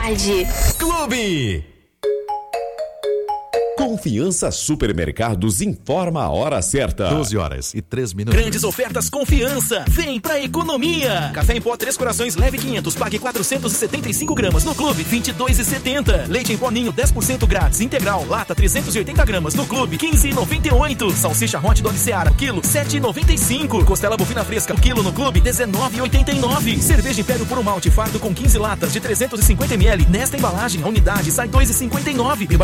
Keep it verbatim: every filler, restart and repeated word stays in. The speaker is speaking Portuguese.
qualidade. Clube. Confiança Supermercados informa a hora certa. doze horas e três minutos. Grandes ofertas Confiança. Vem pra economia. Café em pó Três Corações leve quinhentos, pague quatrocentos e setenta e cinco gramas. No Clube, vinte e dois reais e setenta centavos. Leite em pó Ninho dez por cento grátis. Integral, lata trezentos e oitenta gramas. No Clube, quinze reais e noventa e oito centavos. Salsicha Hot Dog Seara, quilo, sete reais e noventa e cinco centavos. Costela bovina fresca, quilo no Clube, dezenove reais e oitenta e nove centavos. Cerveja Império Puro Malte fardo com quinze latas de trezentos e cinquenta mililitros. Nesta embalagem, a unidade sai dois reais e cinquenta e nove centavos.